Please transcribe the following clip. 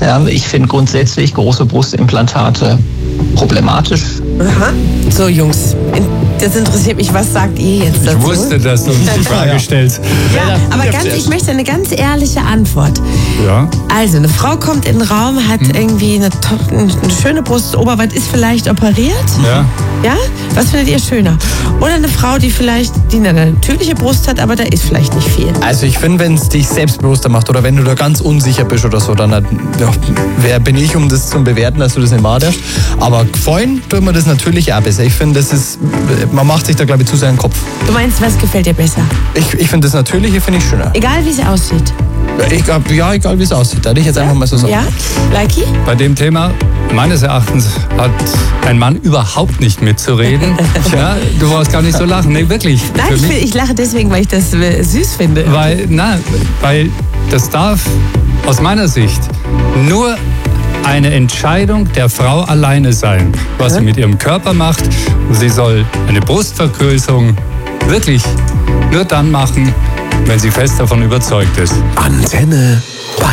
Ja, ich finde grundsätzlich große Brustimplantate problematisch. Aha. So, Jungs, das interessiert mich, was sagt ihr jetzt dazu? Ich wusste, dass du uns die Frage stellst. Ja, aber ich möchte eine ganz ehrliche Antwort. Ja. Also, eine Frau kommt in den Raum, hat irgendwie eine schöne Brust, Oberweite, ist vielleicht operiert. Ja. Ja? Was findet ihr schöner? Oder eine Frau, die eine natürliche Brust hat, aber da ist vielleicht nicht viel. Also ich finde, wenn es dich selbstbewusster macht oder wenn du da ganz unsicher bist oder so, dann wer bin ich, um das zu bewerten, dass du das nicht wahrnimmst. Aber gefallen tut mir das natürlich auch besser. Ich finde, man macht sich da, glaube ich, zu sehr einen Kopf. Du meinst, was gefällt dir besser? Ich finde das Natürliche finde ich schöner. Egal, wie sie aussieht. Egal wie es aussieht. Da hätte ich jetzt einfach mal so sagen. Ja? Likey? Bei dem Thema, meines Erachtens, hat ein Mann überhaupt nicht mitzureden. Ja, du brauchst gar nicht so lachen. Nee, wirklich. Nein, ich lache deswegen, weil ich das süß finde. Weil das darf aus meiner Sicht nur eine Entscheidung der Frau alleine sein, was sie mit ihrem Körper macht. Sie soll eine Brustvergrößerung wirklich nur dann machen, wenn sie fest davon überzeugt ist. Antenne Bayern.